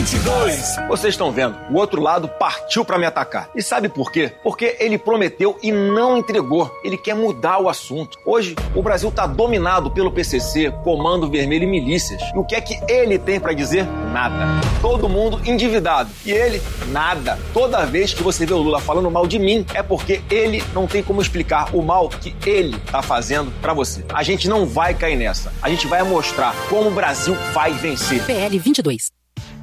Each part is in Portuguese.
22. Vocês estão vendo, o outro lado partiu pra me atacar. E sabe por quê? Porque ele prometeu e não entregou. Ele quer mudar o assunto. Hoje, o Brasil tá dominado pelo PCC, Comando Vermelho e milícias. E o que é que ele tem pra dizer? Nada. Todo mundo endividado. E ele, nada. Toda vez que você vê o Lula falando mal de mim, é porque ele não tem como explicar o mal que ele tá fazendo pra você. A gente não vai cair nessa. A gente vai mostrar como o Brasil vai vencer. PL 22.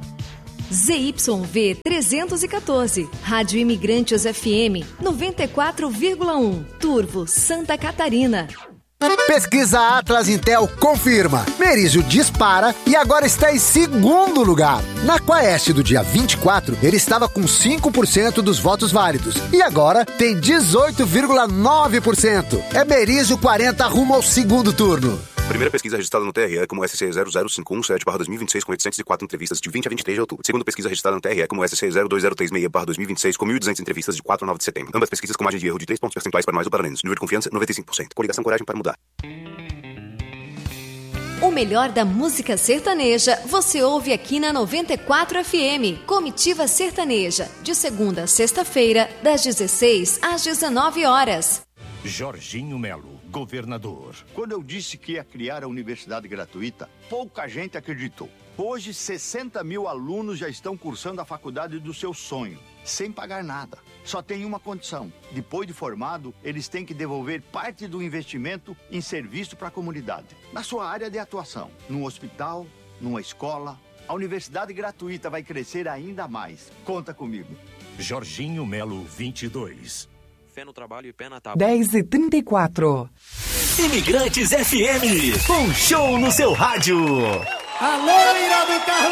ZYV 314, Rádio Imigrantes FM 94,1, Turvo, Santa Catarina. Pesquisa Atlas Intel confirma. Merizio dispara e agora está em segundo lugar. Na Quaest do dia 24, ele estava com 5% dos votos válidos. E agora tem 18,9%. É Merizio 40 rumo ao segundo turno. Primeira pesquisa registrada no TRE como SC 00517/2026 com 804 entrevistas de 20 a 23 de outubro. Segunda pesquisa registrada no TRE como SC 02036/2026 com 1.200 entrevistas de 4 a 9 de setembro. Ambas pesquisas com margem de erro de 3 pontos percentuais para mais ou para menos. Nível de confiança 95%. Coligação Coragem para Mudar. O melhor da música sertaneja você ouve aqui na 94 FM. Comitiva Sertaneja, de segunda a sexta-feira, das 16 às 19 horas. Jorginho Melo, governador. Quando eu disse que ia criar a universidade gratuita, pouca gente acreditou. Hoje, 60 mil alunos já estão cursando a faculdade do seu sonho, sem pagar nada. Só tem uma condição: depois de formado, eles têm que devolver parte do investimento em serviço para a comunidade. Na sua área de atuação, num hospital, numa escola, a universidade gratuita vai crescer ainda mais. Conta comigo. Jorginho Melo, 22. Fé no trabalho e pé na tábua. 10h34. Imigrantes FM, um show no seu rádio. A loira do carro